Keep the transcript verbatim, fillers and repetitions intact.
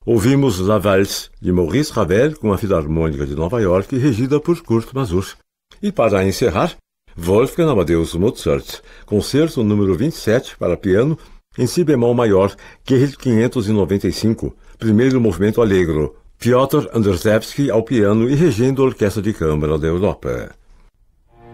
Ouvimos La Valse, de Maurice Ravel, com a Filarmônica de Nova York, regida por Kurt Masur. E para encerrar, Wolfgang Amadeus Mozart, Concerto número vinte e sete para piano, em si bemol maior, Q quinhentos e noventa e cinco, primeiro movimento allegro, Piotr Anderszewski ao piano e regendo a Orquestra de Câmara da Europa.